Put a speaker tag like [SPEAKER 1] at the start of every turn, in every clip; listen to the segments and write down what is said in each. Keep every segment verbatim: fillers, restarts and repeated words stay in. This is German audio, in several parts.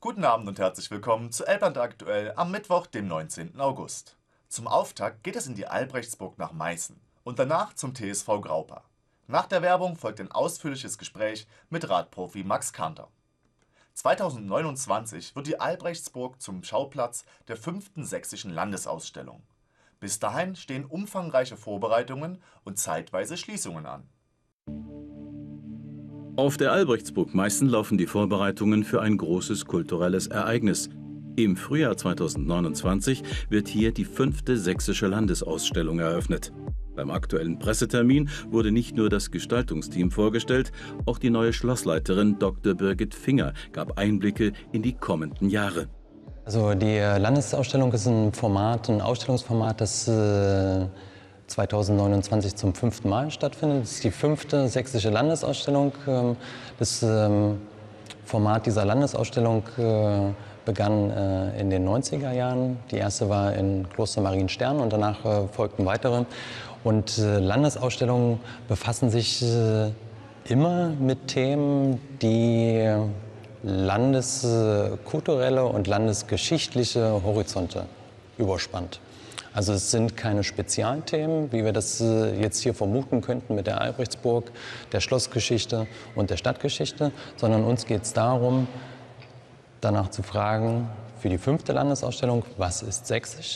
[SPEAKER 1] Guten Abend und herzlich willkommen zu Elbland aktuell am Mittwoch, dem neunzehnten August. Zum Auftakt geht es in die Albrechtsburg nach Meißen und danach zum T S V Graupa. Nach der Werbung folgt ein ausführliches Gespräch mit Radprofi Max Kanter. zweitausendneunundzwanzig wird die Albrechtsburg zum Schauplatz der fünften sächsischen Landesausstellung. Bis dahin stehen umfangreiche Vorbereitungen und zeitweise Schließungen an.
[SPEAKER 2] Auf der Albrechtsburg Meißen laufen die Vorbereitungen für ein großes kulturelles Ereignis. Im Frühjahr zweitausendneunundzwanzig wird hier die fünfte sächsische Landesausstellung eröffnet. Beim aktuellen Pressetermin wurde nicht nur das Gestaltungsteam vorgestellt, auch die neue Schlossleiterin Doktor Birgit Finger gab Einblicke in die kommenden Jahre.
[SPEAKER 3] Also die Landesausstellung ist ein Format, ein Ausstellungsformat, das äh zweitausendneunundzwanzig zum fünften Mal stattfindet. Das ist die fünfte sächsische Landesausstellung. Das Format dieser Landesausstellung begann in den neunziger Jahren. Die erste war in Kloster Marienstern und danach folgten weitere. Und Landesausstellungen befassen sich immer mit Themen, die landeskulturelle und landesgeschichtliche Horizonte überspannt. Also es sind keine Spezialthemen, wie wir das jetzt hier vermuten könnten mit der Albrechtsburg, der Schlossgeschichte und der Stadtgeschichte, sondern uns geht es darum, danach zu fragen, für die fünfte Landesausstellung, was ist sächsisch?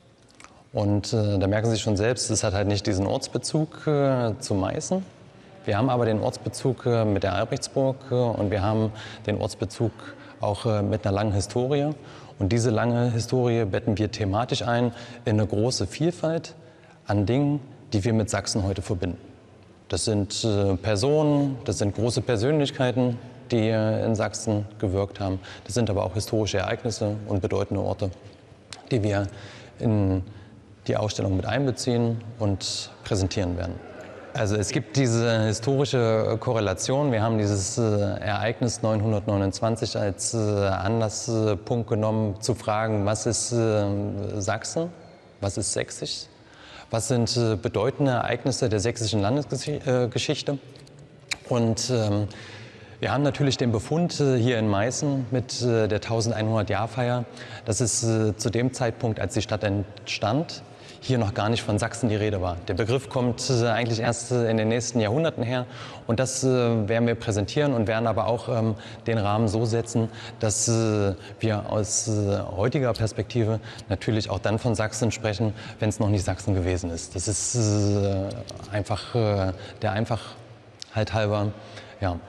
[SPEAKER 3] Und äh, da merken Sie schon selbst, es hat halt nicht diesen Ortsbezug äh, zu Meißen. Wir haben aber den Ortsbezug äh, mit der Albrechtsburg äh, und wir haben den Ortsbezug auch äh, mit einer langen Historie. Und diese lange Historie betten wir thematisch ein in eine große Vielfalt an Dingen, die wir mit Sachsen heute verbinden. Das sind äh, Personen, das sind große Persönlichkeiten, die äh, in Sachsen gewirkt haben. Das sind aber auch historische Ereignisse und bedeutende Orte, die wir in die Ausstellung mit einbeziehen und präsentieren werden. Also es gibt diese historische Korrelation. Wir haben dieses äh, Ereignis neunhundertneunundzwanzig als äh, Anlasspunkt genommen, zu fragen, was ist äh, Sachsen, was ist sächsisch, was sind äh, bedeutende Ereignisse der sächsischen Landesgeschichte. Und ähm, wir haben natürlich den Befund äh, hier in Meißen mit äh, der eintausendeinhundert-Jahr-Feier, dass es äh, zu dem Zeitpunkt, als die Stadt entstand, hier noch gar nicht von Sachsen die Rede war. Der Begriff kommt äh, eigentlich erst äh, in den nächsten Jahrhunderten her. Und das äh, werden wir präsentieren und werden aber auch ähm, den Rahmen so setzen, dass äh, wir aus äh, heutiger Perspektive natürlich auch dann von Sachsen sprechen, wenn es noch nicht Sachsen gewesen ist. Das ist äh, einfach äh, der Einfachheit halber, ja.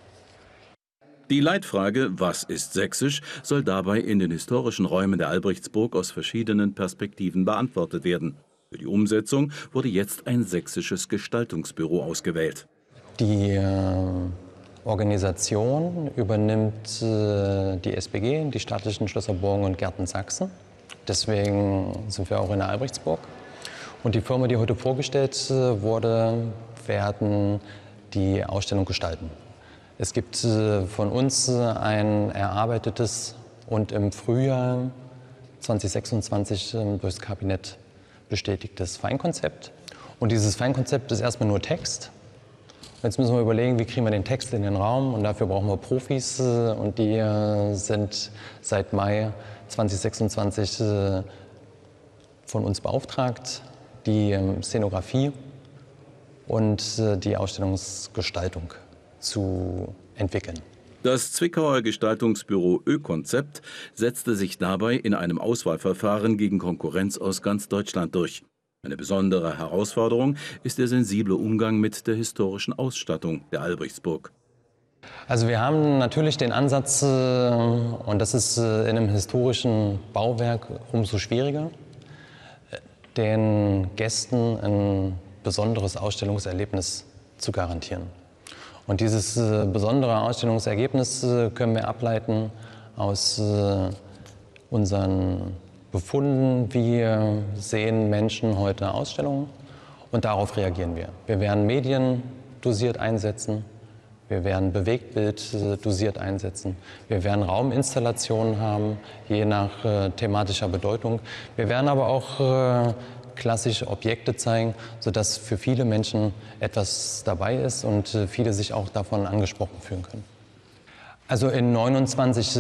[SPEAKER 2] Die Leitfrage „Was ist sächsisch?“ soll dabei in den historischen Räumen der Albrechtsburg aus verschiedenen Perspektiven beantwortet werden. Für die Umsetzung wurde jetzt ein sächsisches Gestaltungsbüro ausgewählt.
[SPEAKER 3] Die äh, Organisation übernimmt äh, die S B G, die Staatlichen Schlösser, Burgen und Gärten Sachsen. Deswegen sind wir auch in der Albrechtsburg. Und die Firma, die heute vorgestellt äh, wurde, werden die Ausstellung gestalten. Es gibt äh, von uns äh, ein erarbeitetes und im Frühjahr zweitausendsechsundzwanzig äh, durchs Kabinett bestätigtes Feinkonzept. Und dieses Feinkonzept ist erstmal nur Text. Und jetzt müssen wir überlegen, wie kriegen wir den Text in den Raum. Und dafür brauchen wir Profis. Äh, und die äh, sind seit Mai zweitausendsechsundzwanzig äh, von uns beauftragt, die äh, Szenografie und äh, die Ausstellungsgestaltung zu entwickeln.
[SPEAKER 2] Das Zwickauer Gestaltungsbüro Ö-Konzept setzte sich dabei in einem Auswahlverfahren gegen Konkurrenz aus ganz Deutschland durch. Eine besondere Herausforderung ist der sensible Umgang mit der historischen Ausstattung der Albrechtsburg.
[SPEAKER 3] Also wir haben natürlich den Ansatz, und das ist in einem historischen Bauwerk umso schwieriger, den Gästen ein besonderes Ausstellungserlebnis zu garantieren. Und dieses äh, besondere Ausstellungsergebnis äh, können wir ableiten aus äh, unseren Befunden. Wie sehen Menschen heute Ausstellungen? Und darauf reagieren wir. Wir werden Medien dosiert einsetzen. Wir werden Bewegtbild äh, dosiert einsetzen. Wir werden Rauminstallationen haben, je nach äh, thematischer Bedeutung. Wir werden aber auch äh, klassische Objekte zeigen, sodass für viele Menschen etwas dabei ist und viele sich auch davon angesprochen fühlen können. Also in neunundzwanzig